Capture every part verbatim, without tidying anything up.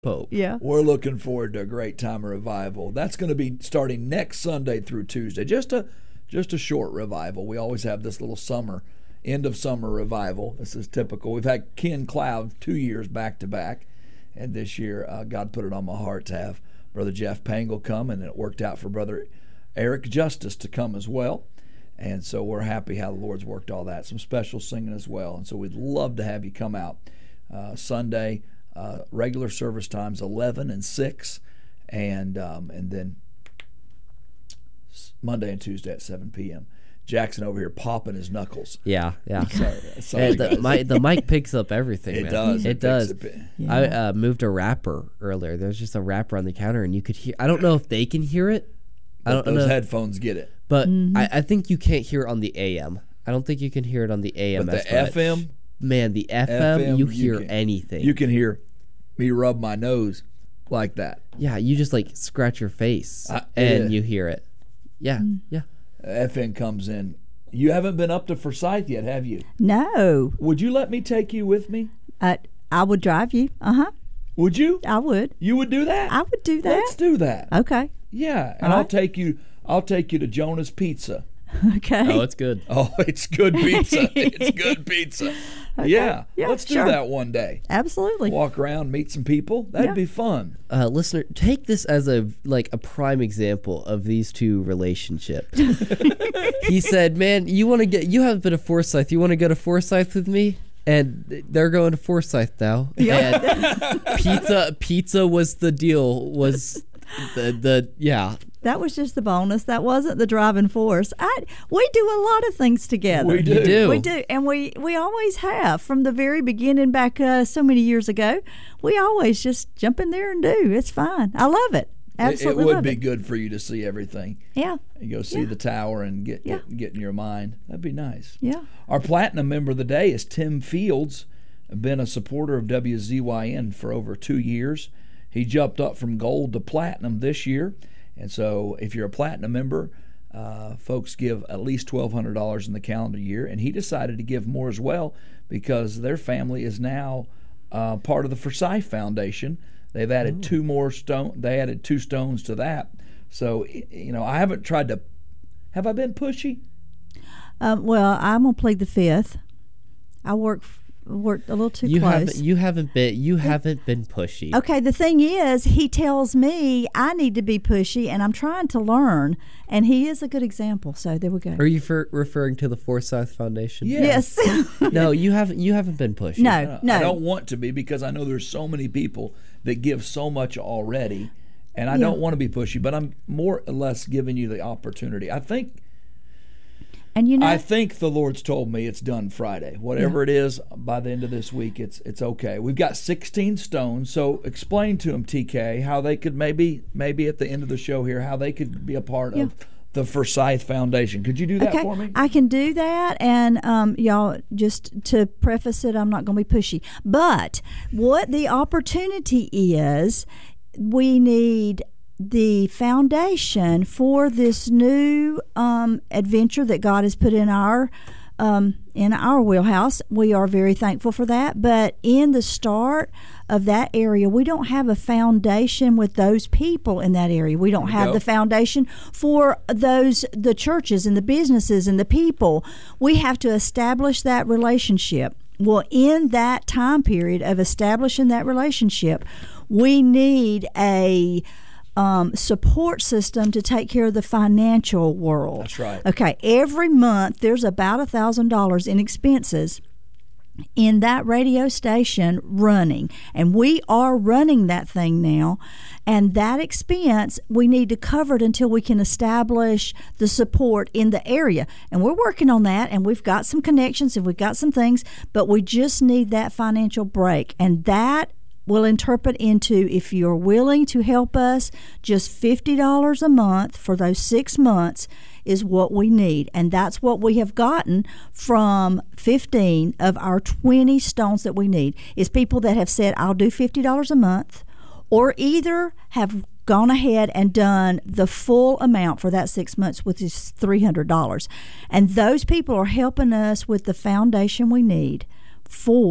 Pope. Yeah. We're looking forward to a great time of revival. That's going to be starting next Sunday through Tuesday. Just a just a short revival. We always have this little summer, end of summer revival. This is typical. We've had Ken Cloud two years back to back, and this year uh, God put it on my heart to have Brother Jeff Pangle come, and it worked out for Brother Eric Justice to come as well. And so we're happy how the Lord's worked all that. Some special singing as well. And so we'd love to have you come out uh, Sunday. Uh, regular service times eleven and six, and um, and then Monday and Tuesday at seven p.m. Jackson over here popping his knuckles. Yeah, yeah. Sorry, sorry And the, my, the mic picks up everything. It man. does. It, It does. picks it. Yeah. I uh, moved a wrapper earlier. There was just a wrapper on the counter, and you could hear. I don't know if they can hear it. I But don't those know. headphones get it. But I, I think you can't hear it on the A M. I don't think you can hear it on the A M. But as the much. F M, man, the F M, F M, you you hear can- anything. you can hear me rub my nose like that. yeah, you just like scratch your face I- and yeah. you hear it. Yeah, yeah. F M comes in. You haven't been up to Forsyth yet, have you? No. Would you let me take you with me? Uh, I would drive you. Uh-huh. Would you? I would. You would do that? I would do that. Let's do that. Okay. Yeah, and All I'll right. take you. I'll take you to Jonah's Pizza. Okay. Oh, it's good. Oh, it's good pizza. It's good pizza. Yeah, Yeah, let's do sure. that one day. Absolutely. Walk around, meet some people. That'd Yeah. be fun. Uh, listener, take this as a like a prime example of these two relationships. He said, "Man, you want to get? You haven't been to Forsyth. You want to go to Forsyth with me?" And they're going to Forsyth now. And pizza, pizza was the deal. Was the the yeah. That was just the bonus. That wasn't the driving force. I we do a lot of things together. We do. You do. We do, and we, we always have from the very beginning back uh, so many years ago. We always just jump in there and do. It's fine. I love it. It, Absolutely it would love be it. good for you to see everything. Yeah, You go see Yeah. the tower and get, Yeah. get get in your mind. That'd be nice. yeah. Our platinum member of the day is Tim Fields. Been a supporter of W Z Y N for over two years. He jumped up from gold to platinum this year. And so if you're a platinum member, uh, folks give at least twelve hundred dollars in the calendar year. And he decided to give more as well because their family is now uh, part of the Forsyth Foundation. They've added Ooh. two more stone. They added two stones to that. So, you know, I haven't tried to. Have I been pushy? Um, well, I'm gonna plead the fifth. I work worked a little too You close. haven't you haven't been you haven't been pushy. Okay, the thing is, he tells me I need to be pushy, and I'm trying to learn, and he is a good example. So there we go. Are you for, referring to the Forsyth Foundation? Yeah. Yes. No, you haven't. You haven't been pushy. No. Uh, I don't want to be because I know there's so many people that give so much already, and I Yeah. don't want to be pushy, but I'm more or less giving you the opportunity. I think And you know, I think the Lord's told me it's done Friday. Whatever it is, by the end of this week, it's it's okay. We've got sixteen stones, so explain to them, T K, how they could maybe maybe at the end of the show here, how they could be a part Yeah. of the Forsyth Foundation. Could you do that okay, for me? I can do that, and um, y'all, just to preface it, I'm not going to be pushy. But what the opportunity is, we need the foundation for this new um, adventure that God has put in our um, in our wheelhouse. We are very thankful for that. But in the start of that area, we don't have a foundation with those people in that area. We don't There you have go. the foundation for those the churches and the businesses and the people. We have to establish that relationship. Well, in that time period of establishing that relationship, we need a um, support system to take care of the financial world. That's right. Okay, every month there's about a thousand dollars in expenses in that radio station running, and we are running that thing now, and that expense we need to cover it until we can establish the support in the area, and we're working on that, and we've got some connections and we've got some things, but we just need that financial break, and that will interpret into, if you're willing to help us, just fifty dollars a month for those six months is what we need. And that's what we have gotten from fifteen of our twenty stones that we need, is people that have said, I'll do fifty dollars a month, or either have gone ahead and done the full amount for that six months, which is three hundred dollars. And those people are helping us with the foundation we need for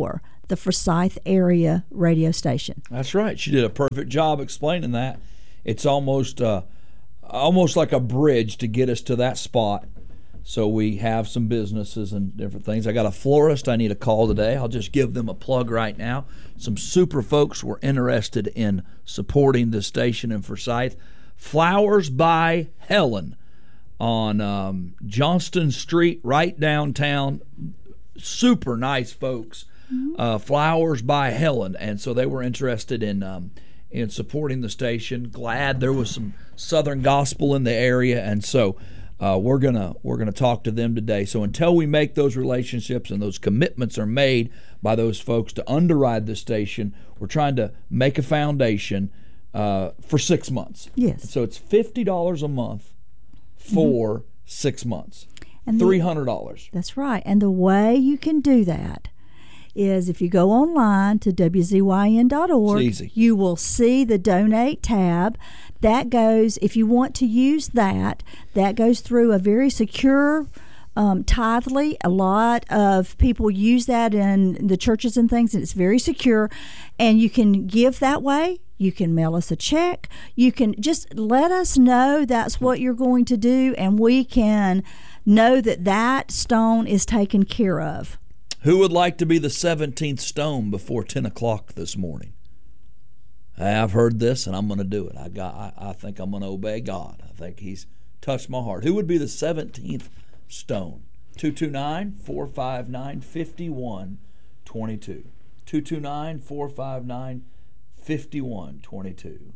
the Forsyth area radio station. That's right. She did a perfect job explaining that. It's almost uh, almost like a bridge to get us to that spot. So we have some businesses and different things. I got a florist I need to call today. I'll just give them a plug right now. Some super folks were interested in supporting the station in Forsyth. Flowers by Helen on um, Johnston Street, right downtown. Super nice folks. Mm-hmm. Uh, Flowers by Helen. And so they were interested in um, in supporting the station. Glad there was some Southern gospel in the area, and so Uh, we're gonna we're gonna talk to them today. So until we make those relationships and those commitments are made by those folks to underwrite the station, we're trying to make a foundation uh, for six months. Yes. So it's fifty dollars a month for mm-hmm. six months. And three hundred dollars. That's right. And the way you can do that is if you go online to W Z Y N dot org, it's easy. You will see the donate tab. That goes, if you want to use that, that goes through a very secure, um, Tithely. A lot of people use that in the churches and things, and it's very secure. And you can give that way. You can mail us a check. You can just let us know that's what you're going to do, and we can know that that stone is taken care of. Who would like to be the seventeenth stone before ten o'clock this morning? I've heard this, and I'm going to do it. I got. I, I think I'm going to obey God. I think He's touched my heart. Who would be the seventeenth stone? two two nine, four five nine, five one two two. two two nine, four five nine, five one two two.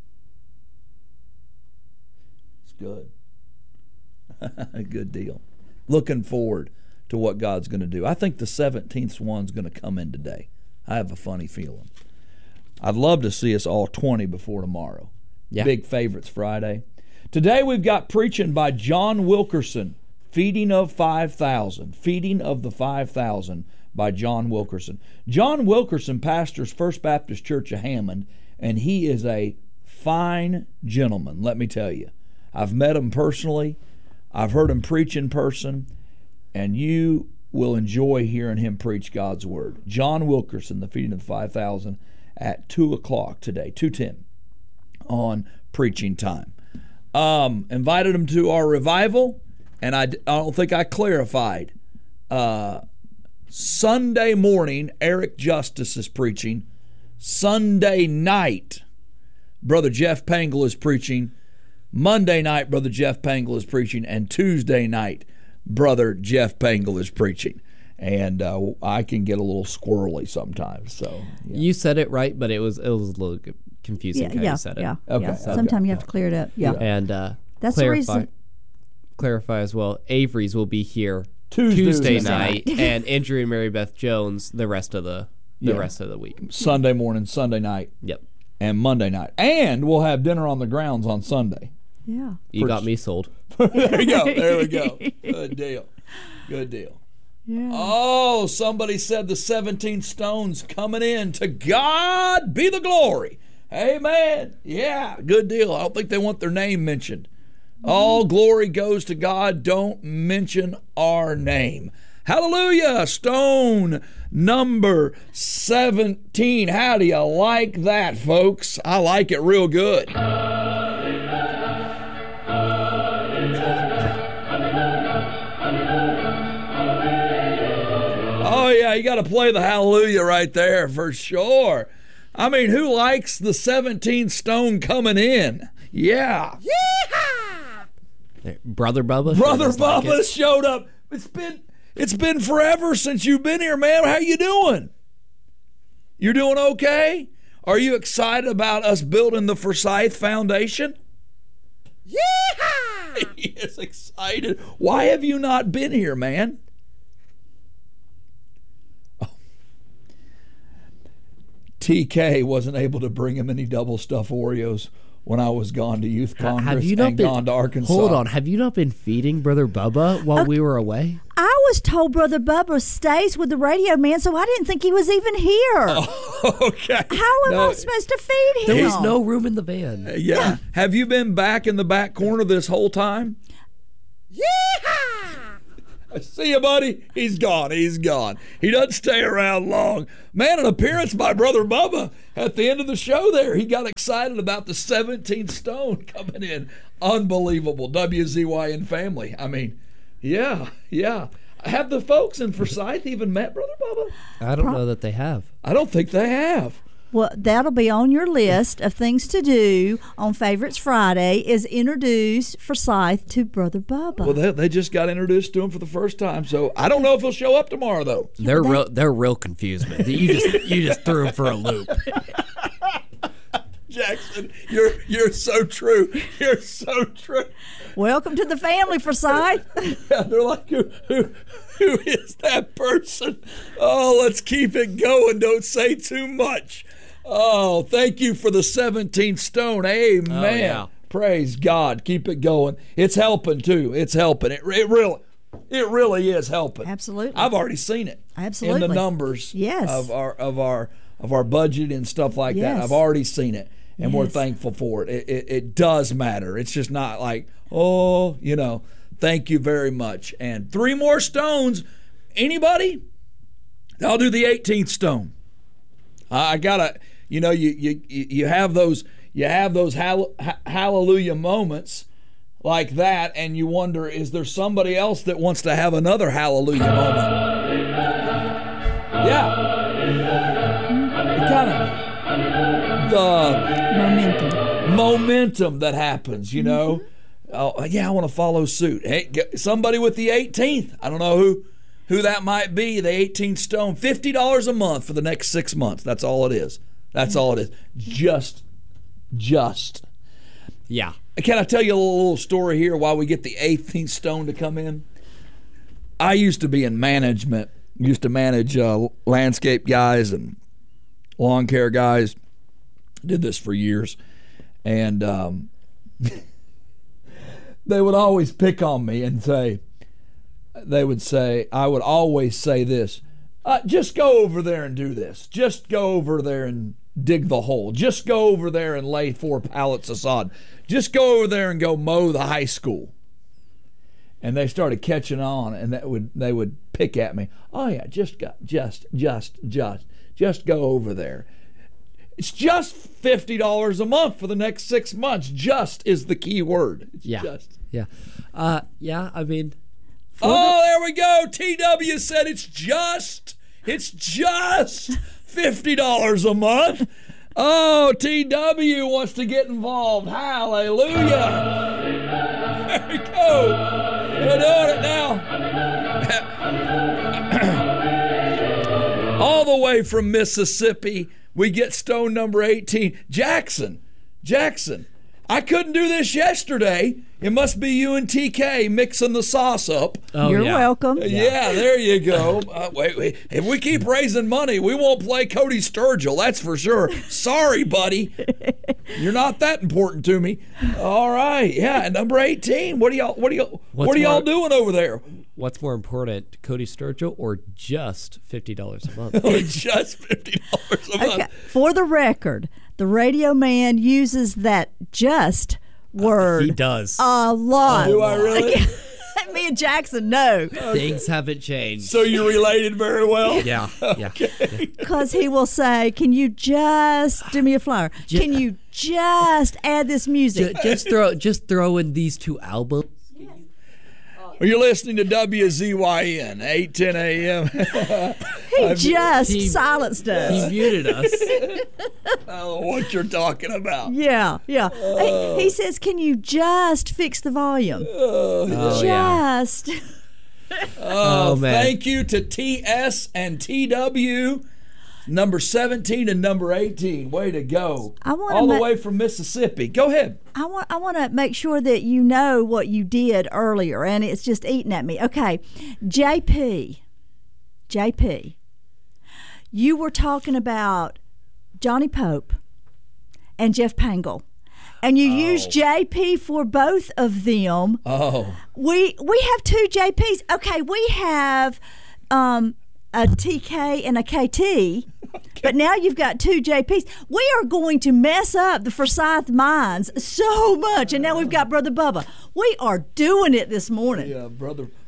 It's good. Good deal. Looking forward to what God's going to do. I think the seventeenth one's going to come in today. I have a funny feeling. I'd love to see us all twenty before tomorrow. Yeah. Big Favorites Friday. Today we've got preaching by John Wilkerson, Feeding of five thousand. Feeding of the five thousand by John Wilkerson. John Wilkerson pastors First Baptist Church of Hammond, and he is a fine gentleman, let me tell you. I've met him personally. I've heard him preach in person, and you will enjoy hearing him preach God's Word. John Wilkerson, the Feeding of the five thousand, at two o'clock today, two ten, on Preaching Time. Um, invited him to our revival, and I, I don't think I clarified. Uh, Sunday morning, Eric Justice is preaching. Sunday night, Brother Jeff Pangle is preaching. Monday night, Brother Jeff Pangle is preaching. And Tuesday night, Brother Jeff Pangle is preaching. And uh, I can get a little squirrely sometimes. So yeah. You said it right, but it was it was a little confusing yeah, how yeah, you said it. Yeah, okay, yeah. okay. Sometimes you have to clear it up. Yeah, yeah. And uh, that's clarify, the reason. Clarify as well. Avery's will be here Tuesday, Tuesday Tuesday night, and Andrew and Mary Beth Jones the rest of the the yeah. rest of the week. Sunday morning, Sunday night, Yep. and Monday night, and we'll have dinner on the grounds on Sunday. Yeah, You got me sold. There you go. There we go. Good deal. Good deal. yeah. Oh, somebody said the seventeen stones coming in. To God be the glory. Amen. Yeah, good deal. I don't think they want their name mentioned. All glory goes to God. Don't mention our name. Hallelujah. Stone number seventeen. How do you like that, folks? I like it real good. Oh, yeah, you got to play the hallelujah right there for sure. I mean, who likes the seventeenth stone coming in? Yeah. There, Brother Bubba. Brother Feels like Bubba it. showed up. It's been it's been forever since you've been here, man. How you doing? You're doing okay? Are you excited about us building the Forsyth Foundation? Yeah. He is excited. Why have you not been here, man? Oh. T K wasn't able to bring him any double stuffed Oreos when I was gone to Youth Congress Have you not and been, gone to Arkansas. Hold on. Have you not been feeding Brother Bubba while Uh, we were away? I was told Brother Bubba stays with the radio man, so I didn't think he was even here. Oh, okay. How am No, I supposed to feed him? There was no room in the van. Yeah. Have you been back in the back corner this whole time? See you, buddy. He's gone. He's gone. He doesn't stay around long. Man, an appearance by Brother Bubba at the end of the show there. He got excited about the seventeenth stone coming in. Unbelievable. W Z Y N family. I mean, yeah, yeah. Have the folks in Forsyth even met Brother Bubba? I don't know that they have. I don't think they have. Well, that'll be on your list of things to do on Favorites Friday is introduce Forsyth to Brother Bubba. Well, they, they just got introduced to him for the first time, so I don't know if he'll show up tomorrow, though. They're real, they're real confused, man. You just you just threw him for a loop. Jackson, you're you're so true. You're so true. Welcome to the family, Forsyth. Yeah, they're like, who, who, who is that person? Oh, let's keep it going. Don't say too much. Oh, thank you for the seventeenth stone. Amen. Oh, yeah. Praise God. Keep it going. It's helping, too. It's helping. It, it really it really is helping. Absolutely. I've already seen it. Absolutely. In the numbers Yes. of our of our of our budget and stuff like Yes. that. I've already seen it. And Yes. we're thankful for it. It, it. it does matter. It's just not like, oh, you know, thank you very much. And three more stones. Anybody? I'll do the eighteenth stone. I gotta, you know, you you you have those you have those hall- hallelujah moments like that, and you wonder, is there somebody else that wants to have another hallelujah moment? Yeah. It kind of the Momentum. momentum that happens, you know. Mm-hmm. Oh, yeah, I want to follow suit. Hey, get somebody with the eighteenth. I don't know who who that might be. The eighteenth stone, fifty dollars a month for the next six months. That's all it is. That's all it is. Just, just. Yeah. Can I tell you a little, little story here while we get the eighteenth stone to come in? I used to be in management. Used to manage uh, landscape guys and lawn care guys. Did this for years. And um, they would always pick on me and say, they would say, I would always say this, uh, just go over there and do this. Just go over there and dig the hole. Just go over there and lay four pallets of sod. Just go over there and go mow the high school. And they started catching on, and that would they would pick at me. Oh yeah, just go, just, just, just, just go over there. It's just fifty dollars a month for the next six months. Just is the key word. It's Yeah. just. Yeah. Uh, yeah, I mean. Oh, there we go. T W said it's just, it's just fifty dollars a month. Oh, T W wants to get involved. Hallelujah. There we go. We're doing it now. All the way from Mississippi, we get stone number eighteen. Jackson, Jackson, I couldn't do this yesterday. It must be you and T K mixing the sauce up. Oh, You're yeah. welcome. Yeah, there you go. Uh, wait, wait. If we keep raising money, we won't play Cody Sturgill. That's for sure. Sorry, buddy. You're not that important to me. All right. Yeah, number eighteen. What are y'all? What are y'all? What's what are y'all more- doing over there? What's more important, Cody Sturgill or just fifty dollars a month? Just fifty dollars a month. Okay. For the record, the radio man uses that just word He does. a lot. Do I really? Me and Jackson know. Things haven't changed. So you related very well. yeah. Yeah. Because he will say, can you just do me a flower? Can you just add this music? Ju- just throw just throw in these two albums. You're listening to W Z Y N, eight ten a.m. He just he- silenced He us. muted us. I don't know what you're talking about. Yeah, yeah. He, he says, can you just fix the volume? Oh, yeah. Just. Oh, man. Thank you to T S and T W, number seventeen and number eighteen. Way to go. I wanna All the ma- way from Mississippi. Go ahead. I want I want to make sure that you know what you did earlier, and it's just eating at me. Okay, J P, J P, you were talking about Johnny Pope and Jeff Pangle, and you used J P for both of them. Oh. We we have two J Ps. Okay, we have um, a T K and a K T. But now you've got two J Ps. We are going to mess up the Forsyth minds so much. And now we've got Brother Bubba. We are doing it this morning. Yeah, brother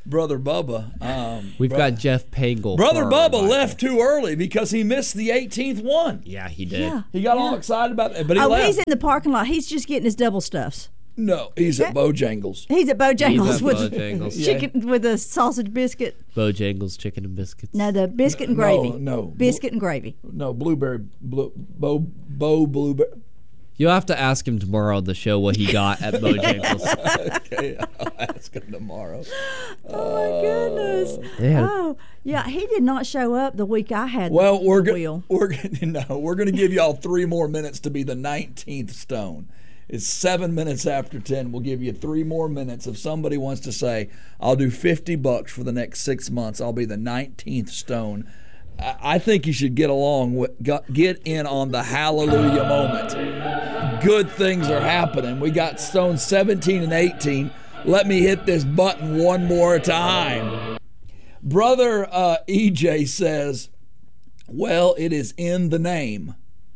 Brother Bubba. Um, We've bro- got Jeff Pangle. Brother for our Bubba revival. left too early because he missed the eighteenth one. Yeah, he did. Yeah. He got all Yeah. excited about it, but he Oh, left. he's in the parking lot. He's just getting his double stuffs. no, he's at Bojangles. He's at Bojangles He's at with Bojangles. chicken with a sausage biscuit. Bojangles chicken and biscuits. No, the biscuit and No, gravy. no. biscuit and gravy. No, blueberry, blue, bo, bo blueberry. You'll have to ask him tomorrow on the show what he got at Bojangles. Okay, I'll ask him tomorrow. Oh my goodness! Yeah. Oh yeah, he did not show up the week I had. Well, the, we're the go- wheel. we're gonna no, we're gonna give y'all three more minutes to be the nineteenth stone. It's seven minutes after ten. We'll give you three more minutes. If somebody wants to say, "I'll do fifty bucks for the next six months," I'll be the nineteenth stone. I I think you should get along with get in on the hallelujah moment. Good things are happening. We got stone seventeen and eighteen. Let me hit this button one more time. Brother uh, E J says, well, it is in the name.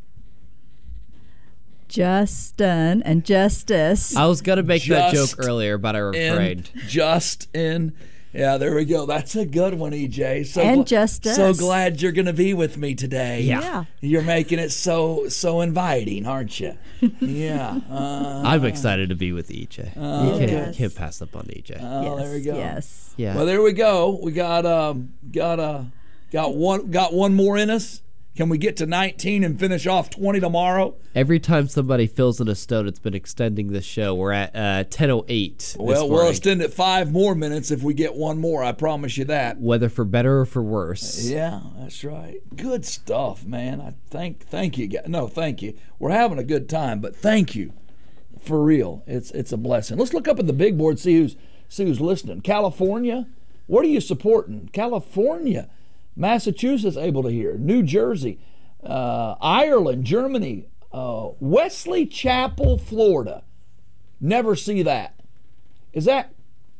Justin and Justice. I was gonna make that Just joke earlier, but I In, refrained. just in. Yeah, there we go. That's a good one, E J. So And gl- Justice. So glad you're going to be with me today. Yeah. Yeah. You're making it so so inviting, aren't you? Yeah. Uh, I'm excited to be with E J. you can't, yes. can't pass up on E J. oh, yes, there we go. Yes. yeah. Well, there we go. We got um got uh got one got one more in us. Can we get to nineteen and finish off twenty tomorrow? Every time somebody fills in a stone, it's been extending this show. We're at uh, ten oh eight. Well, we'll extend it five more minutes if we get one more. I promise you that. Whether for better or for worse. Yeah, that's right. Good stuff, man. I thank thank you guys. No, thank you. We're having a good time, but thank you. For real. It's it's a blessing. Let's look up at the big board, see who's see who's listening. California? What are you supporting? California. Massachusetts able to hear. New Jersey. Uh, Ireland, Germany, uh, Wesley Chapel, Florida. Never see that. Is that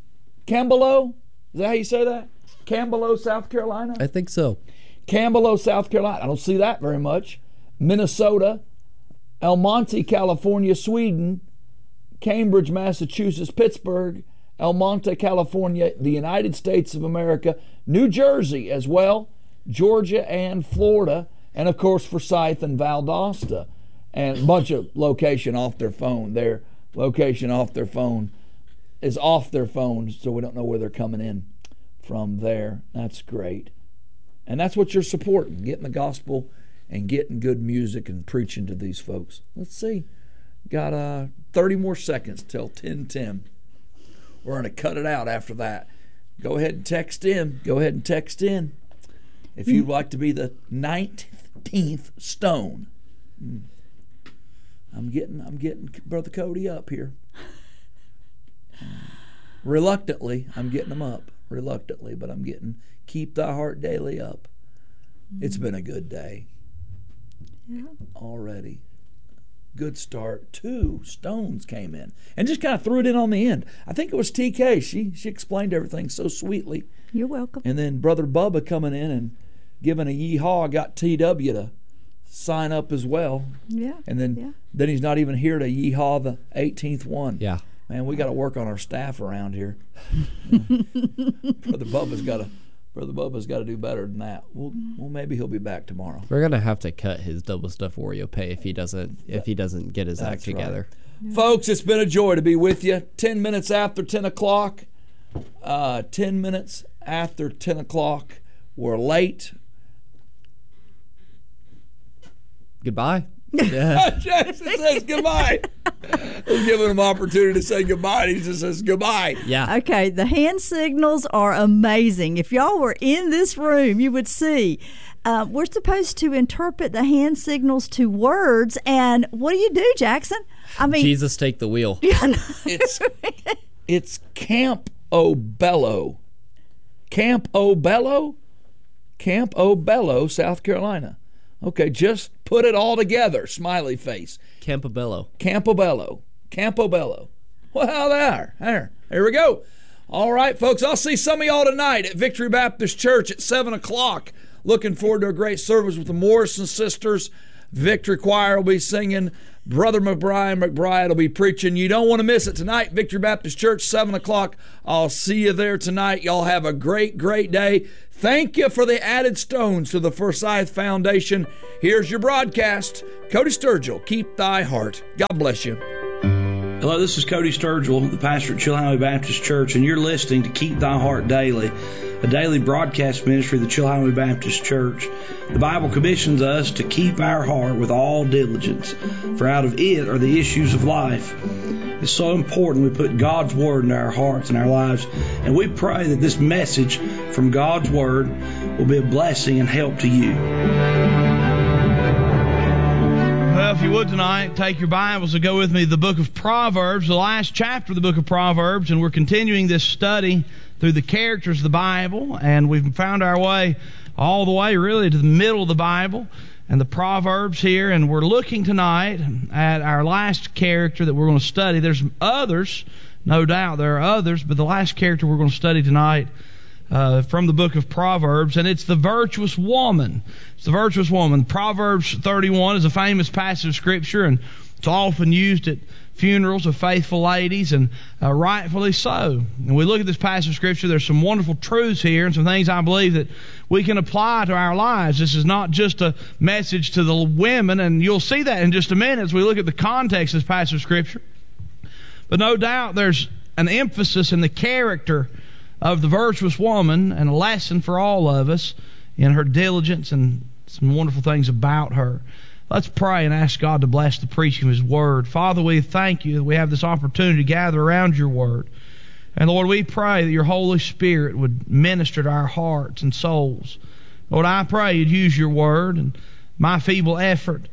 Cambelo? Is that how you say that? Cambelo, South Carolina? I think so. Cambelo, South Carolina. I don't see that very much. Minnesota, El Monte, California, Sweden, Cambridge, Massachusetts, Pittsburgh, El Monte, California, the United States of America, New Jersey as well, Georgia and Florida, and of course Forsyth and Valdosta, and a bunch of location off their phone. Their location off their phone is off their phones, so we don't know where they're coming in from there. That's great. And that's what you're supporting, getting the gospel and getting good music and preaching to these folks. Let's see. Got uh, thirty more seconds till ten ten. We're going to cut it out after that. Go ahead and text in. Go ahead and text in if you'd like to be the nineteenth stone. I'm getting, I'm getting Brother Cody up here. Reluctantly, I'm getting him up. Reluctantly, but I'm getting keep thy heart daily up. It's been a good day. Yeah. Already. Good start. Two stones came in and just kind of threw it in on the end. I think it was T K. She she explained everything so sweetly. You're welcome. And then Brother Bubba coming in and giving a yeehaw. Got T W to sign up as well. Yeah. And then yeah. then he's not even here to yeehaw the eighteenth one. Yeah. Man, we got to work on our staff around here. Brother Bubba's got to Brother Bubba's got to do better than that. Well, well, maybe he'll be back tomorrow. We're gonna have to cut his double stuff Oreo pay if he doesn't if he doesn't get his act That's right. together. Folks, it's been a joy to be with you. Ten minutes after ten o'clock. Uh, ten minutes after ten o'clock. We're late. Goodbye. Yeah. Jackson says goodbye. We're giving him opportunity to say goodbye. And he just says goodbye. Yeah. Okay, the hand signals are amazing. If y'all were in this room, you would see. Uh, we're supposed to interpret the hand signals to words, and what do you do, Jackson? I mean, Jesus, take the wheel. It's it's Camp O'Bello. Camp O'Bello? Camp O'Bello, South Carolina. Okay, just put it all together. Smiley face. Campobello. Campobello. Campobello. Well, there. There. There we go. All right, folks. I'll see some of y'all tonight at Victory Baptist Church at seven o'clock. Looking forward to a great service with the Morrison sisters. Victory Choir will be singing. Brother McBride McBride will be preaching. You don't want to miss it tonight. Victory Baptist Church, seven o'clock. I'll see you there tonight. Y'all have a great, great day. Thank you for the added stones to the Forsyth Foundation. Here's your broadcast. Cody Sturgill, keep thy heart. God bless you. Hello, this is Cody Sturgill, the pastor at Chilhowee Baptist Church, and you're listening to Keep Thy Heart Daily, a daily broadcast ministry of the Chilhowee Baptist Church. The Bible commissions us to keep our heart with all diligence, for out of it are the issues of life. It's so important we put God's Word in our hearts and our lives, and we pray that this message from God's Word will be a blessing and help to you. Well, if you would tonight, take your Bibles and go with me to the book of Proverbs, the last chapter of the book of Proverbs, and we're continuing this study through the characters of the Bible, and we've found our way all the way really to the middle of the Bible and the Proverbs here, and we're looking tonight at our last character that we're going to study. There's others, no doubt there are others, but the last character we're going to study tonight Uh, from the book of Proverbs, and it's the virtuous woman. It's the virtuous woman. Proverbs thirty-one is a famous passage of Scripture, and it's often used at funerals of faithful ladies, and uh, rightfully so. And we look at this passage of Scripture, there's some wonderful truths here and some things I believe that we can apply to our lives. This is not just a message to the women, and you'll see that in just a minute as we look at the context of this passage of Scripture. But no doubt there's an emphasis in the character of the virtuous woman, and a lesson for all of us in her diligence and some wonderful things about her. Let's pray and ask God to bless the preaching of His Word. Father, we thank You that we have this opportunity to gather around Your Word. And Lord, we pray that Your Holy Spirit would minister to our hearts and souls. Lord, I pray You'd use Your Word and my feeble effort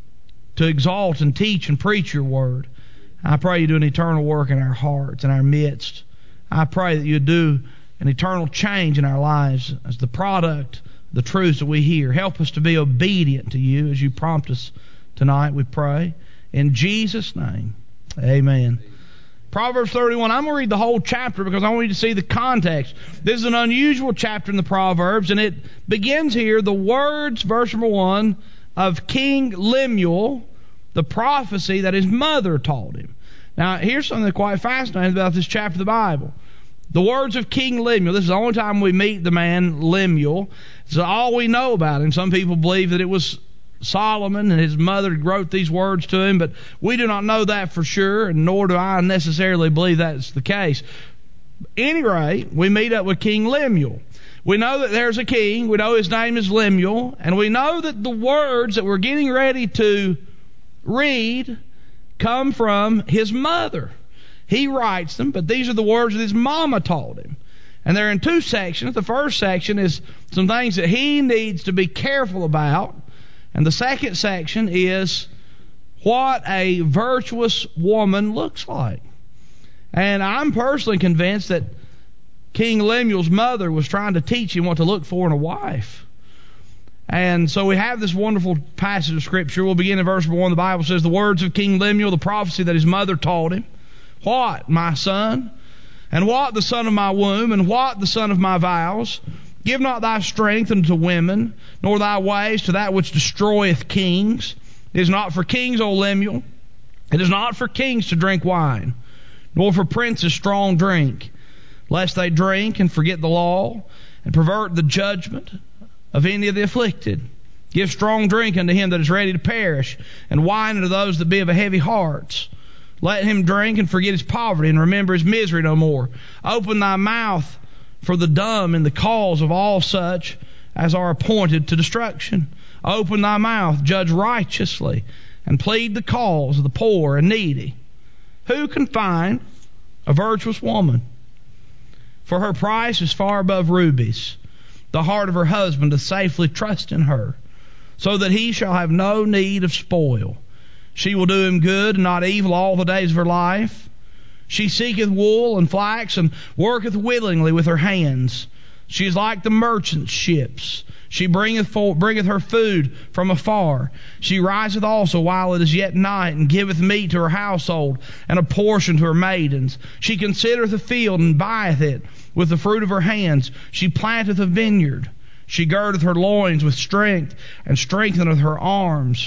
to exalt and teach and preach Your Word. I pray You do an eternal work in our hearts, in our midst. I pray that You do an eternal change in our lives as the product of the truths that we hear. Help us to be obedient to You as You prompt us tonight, we pray. In Jesus' name, amen. Proverbs thirty-one, I'm going to read the whole chapter because I want you to see the context. This is an unusual chapter in the Proverbs, and it begins here, the words, verse number one, of King Lemuel, the prophecy that his mother taught him. Now, here's something quite fascinating about this chapter of the Bible. The words of King Lemuel. This is the only time we meet the man Lemuel. It's all we know about him. Some people believe that it was Solomon and his mother wrote these words to him, but we do not know that for sure, and nor do I necessarily believe that's the case. At any rate, we meet up with King Lemuel. We know that there's a king. We know his name is Lemuel, and we know that the words that we're getting ready to read come from his mother. He writes them, but these are the words that his mama taught him. And they're in two sections. The first section is some things that he needs to be careful about. And the second section is what a virtuous woman looks like. And I'm personally convinced that King Lemuel's mother was trying to teach him what to look for in a wife. And so we have this wonderful passage of Scripture. We'll begin in verse one. The Bible says, the words of King Lemuel, the prophecy that his mother taught him. What, my son? And what the son of my womb? And what the son of my vows? Give not thy strength unto women, nor thy ways to that which destroyeth kings. It is not for kings, O Lemuel. It is not for kings to drink wine, nor for princes strong drink, lest they drink and forget the law, and pervert the judgment of any of the afflicted. Give strong drink unto him that is ready to perish, and wine unto those that be of a heavy heart. Let him drink and forget his poverty, and remember his misery no more. Open thy mouth for the dumb in the cause of all such as are appointed to destruction. Open thy mouth, judge righteously, and plead the cause of the poor and needy. Who can find a virtuous woman? For her price is far above rubies. The heart of her husband doth safely trust in her, so that he shall have no need of spoil. She will do him good and not evil all the days of her life. She seeketh wool and flax, and worketh willingly with her hands. She is like the merchant's ships. She bringeth, for, bringeth her food from afar. She riseth also while it is yet night, and giveth meat to her household, and a portion to her maidens. She considereth a field, and buyeth it with the fruit of her hands. She planteth a vineyard. She girdeth her loins with strength, and strengtheneth her arms.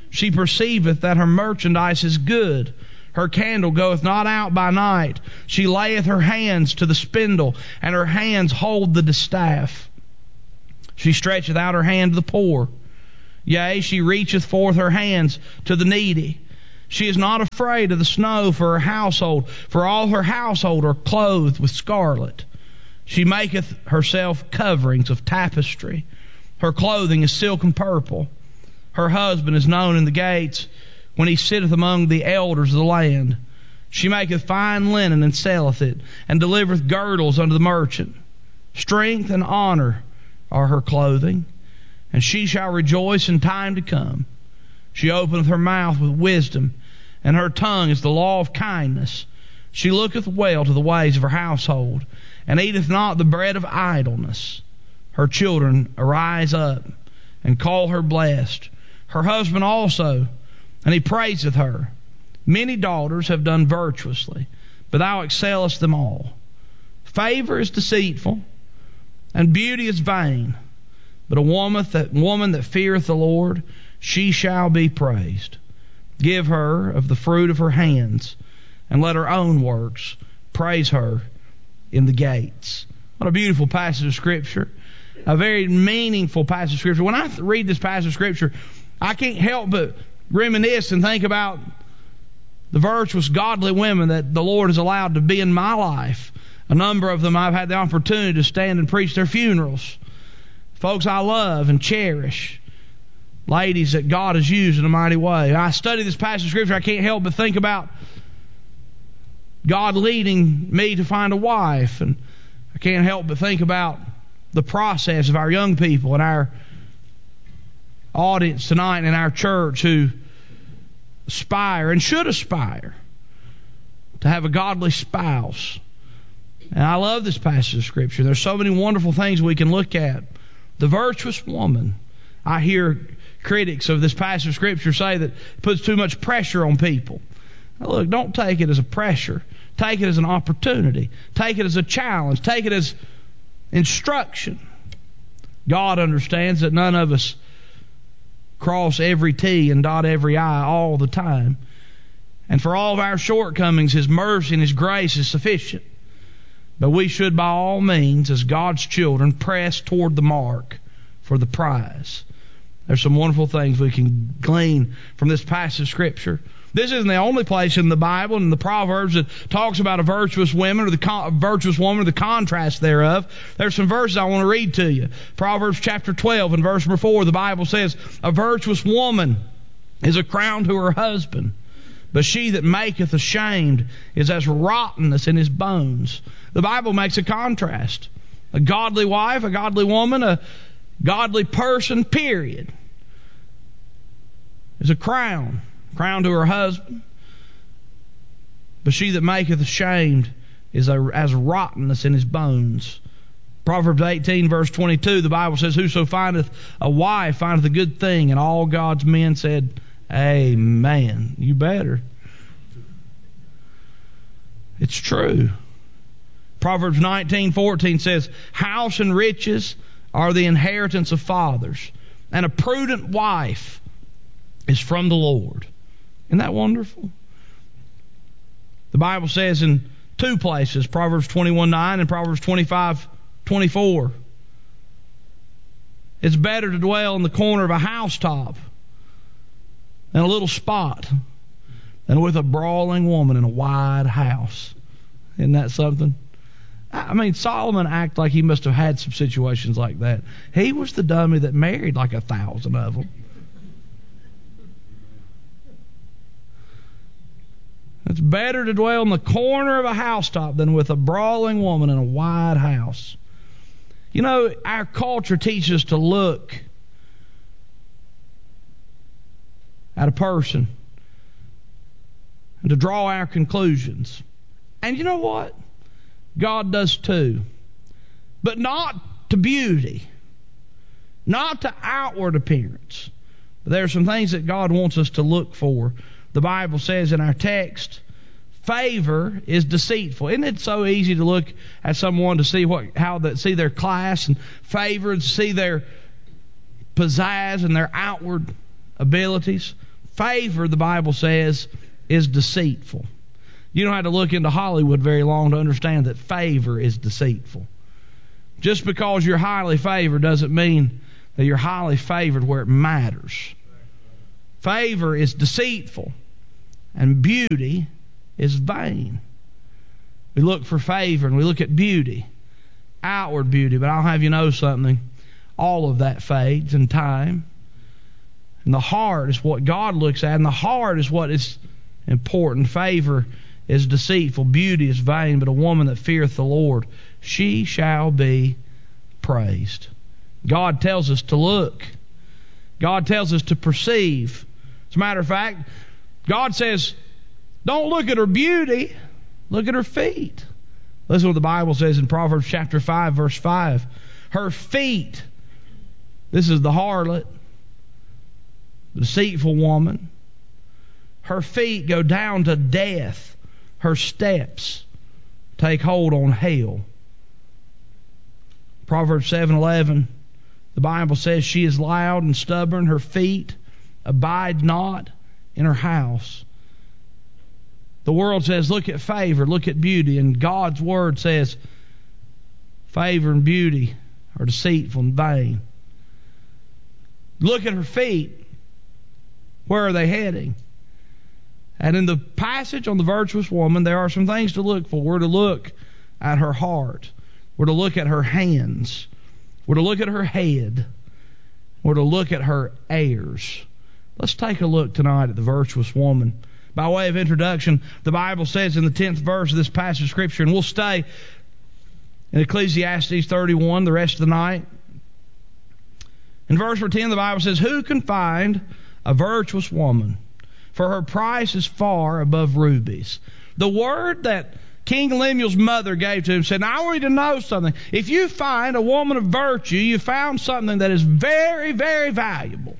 She perceiveth that her merchandise is good. Her candle goeth not out by night. She layeth her hands to the spindle, and her hands hold the distaff. She stretcheth out her hand to the poor. Yea, she reacheth forth her hands to the needy. She is not afraid of the snow for her household, for all her household are clothed with scarlet. She maketh herself coverings of tapestry. Her clothing is silken purple. Her husband is known in the gates when he sitteth among the elders of the land. She maketh fine linen and selleth it, and delivereth girdles unto the merchant. Strength and honor are her clothing, and she shall rejoice in time to come. She openeth her mouth with wisdom, and her tongue is the law of kindness. She looketh well to the ways of her household, and eateth not the bread of idleness. Her children arise up, and call her blessed. Her husband also, and he praiseth her. Many daughters have done virtuously, but thou excellest them all. Favor is deceitful, and beauty is vain, but a woman that, woman that feareth the Lord, she shall be praised. Give her of the fruit of her hands, and let her own works praise her in the gates. What a beautiful passage of Scripture. A very meaningful passage of Scripture. When I read this passage of Scripture, I can't help but reminisce and think about the virtuous, godly women that the Lord has allowed to be in my life. A number of them I've had the opportunity to stand and preach their funerals. Folks I love and cherish. Ladies that God has used in a mighty way. I study this passage of Scripture, I can't help but think about God leading me to find a wife. And I can't help but think about the process of our young people and our audience tonight in our church who aspire and should aspire to have a godly spouse. And I love this passage of Scripture. There's so many wonderful things we can look at. The virtuous woman. I hear critics of this passage of Scripture say that it puts too much pressure on people. Now look, don't take it as a pressure. Take it as an opportunity. Take it as a challenge. Take it as instruction. God understands that none of us cross every T and dot every I all the time. And for all of our shortcomings, His mercy and His grace is sufficient. But we should by all means, as God's children, press toward the mark for the prize. There's some wonderful things we can glean from this passage of Scripture. This isn't the only place in the Bible and the Proverbs that talks about a virtuous woman or the con- virtuous woman or the contrast thereof. There's some verses I want to read to you. Proverbs chapter twelve and verse number four, the Bible says, "A virtuous woman is a crown to her husband, but she that maketh ashamed is as rottenness in his bones." The Bible makes a contrast. A godly wife, a godly woman, a godly person, period, is a crown. Crown to her husband. But she that maketh ashamed is a, as rottenness in his bones. Proverbs eighteen verse twenty-two, the Bible says, "Whoso findeth a wife findeth a good thing." And all God's men said, "Amen." You better. It's true. Proverbs nineteen fourteen says, "House and riches are the inheritance of fathers, and a prudent wife is from the Lord." Isn't that wonderful? The Bible says in two places, Proverbs twenty-one nine and Proverbs twenty-five twenty-four, it's better to dwell in the corner of a housetop in a little spot than with a brawling woman in a wide house. Isn't that something? I mean, Solomon acted like he must have had some situations like that. He was the dummy that married like a thousand of them. It's better to dwell in the corner of a housetop than with a brawling woman in a wide house. You know, our culture teaches us to look at a person and to draw our conclusions. And you know what? God does too. But not to beauty. Not to outward appearance. But there are some things that God wants us to look for. The Bible says in our text, favor is deceitful. Isn't it so easy to look at someone to see what, how that see their class and favor, and see their pizzazz and their outward abilities? Favor, the Bible says, is deceitful. You don't have to look into Hollywood very long to understand that favor is deceitful. Just because you're highly favored doesn't mean that you're highly favored where it matters. Favor is deceitful, and beauty is vain. We look for favor and we look at beauty, outward beauty, but I'll have you know something. All of that fades in time. And the heart is what God looks at, and the heart is what is important. Favor is deceitful, beauty is vain, but a woman that feareth the Lord, she shall be praised. God tells us to look. God tells us to perceive. As a matter of fact, God says, don't look at her beauty, look at her feet. Listen to what the Bible says in Proverbs chapter five, verse five. Her feet, this is the harlot, the deceitful woman. Her feet go down to death. Her steps take hold on hell. Proverbs seven eleven, the Bible says she is loud and stubborn. Her feet abide not in her house. The world says, look at favor, look at beauty. And God's Word says, favor and beauty are deceitful and vain. Look at her feet. Where are they heading? And in the passage on the virtuous woman, there are some things to look for. We're to look at her heart. We're to look at her hands. We're to look at her head. We're to look at her heirs. Let's take a look tonight at the virtuous woman. By way of introduction, the Bible says in the tenth verse of this passage of Scripture, and we'll stay in Ecclesiastes thirty-one the rest of the night. In verse ten, the Bible says, who can find a virtuous woman? For her price is far above rubies. The word that King Lemuel's mother gave to him said, now I want you to know something. If you find a woman of virtue, you found something that is very, very valuable.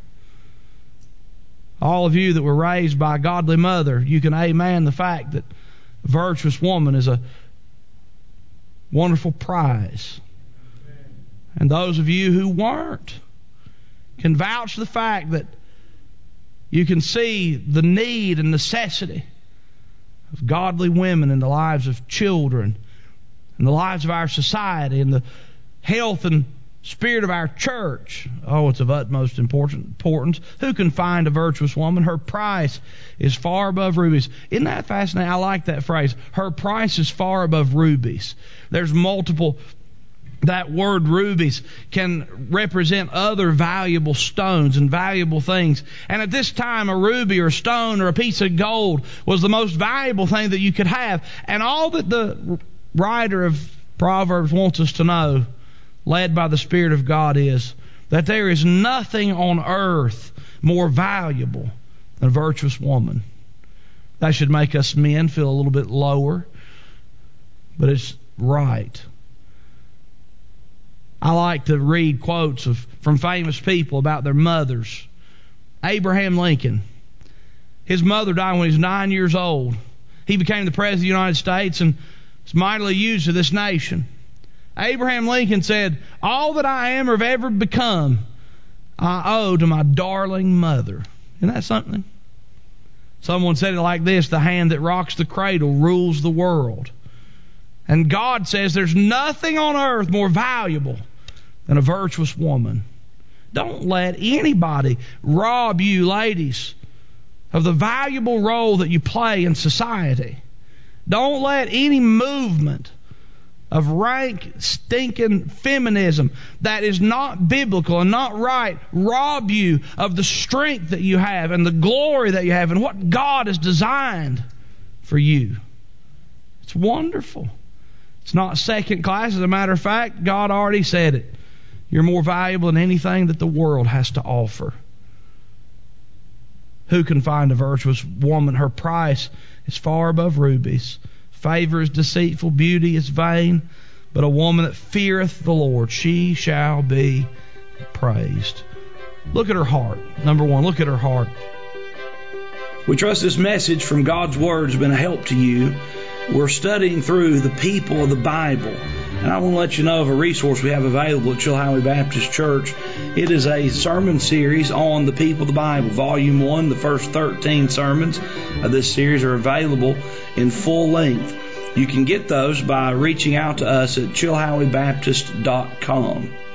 All of you that were raised by a godly mother, you can amen the fact that a virtuous woman is a wonderful prize. And those of you who weren't can vouch the fact that you can see the need and necessity of godly women in the lives of children, in the lives of our society, in the health and spirit of our church. Oh, it's of utmost importance. Who can find a virtuous woman? Her price is far above rubies. Isn't that fascinating? I like that phrase. Her price is far above rubies. There's multiple. That word rubies can represent other valuable stones and valuable things. And at this time, a ruby or a stone or a piece of gold was the most valuable thing that you could have. And all that the writer of Proverbs wants us to know, led by the Spirit of God, is that there is nothing on earth more valuable than a virtuous woman. That should make us men feel a little bit lower, but it's right. I like to read quotes of from famous people about their mothers. Abraham Lincoln. His mother died when he was nine years old. He became the President of the United States and was mightily used to this nation. Abraham Lincoln said, all that I am or have ever become, I owe to my darling mother. Isn't that something? Someone said it like this, the hand that rocks the cradle rules the world. And God says there's nothing on earth more valuable than a virtuous woman. Don't let anybody rob you, ladies, of the valuable role that you play in society. Don't let any movement of rank, stinking feminism that is not biblical and not right rob you of the strength that you have and the glory that you have and what God has designed for you. It's wonderful. It's not second class. As a matter of fact, God already said it. You're more valuable than anything that the world has to offer. Who can find a virtuous woman? Her price is far above rubies. Favor is deceitful, beauty is vain, but a woman that feareth the Lord, she shall be praised. Look at her heart. Number one, look at her heart. We trust this message from God's Word has been a help to you. We're studying through the people of the Bible. And I want to let you know of a resource we have available at Chilhowee Baptist Church. It is a sermon series on the people of the Bible. Volume one, the first thirteen sermons of this series are available in full length. You can get those by reaching out to us at chilhowee baptist dot com.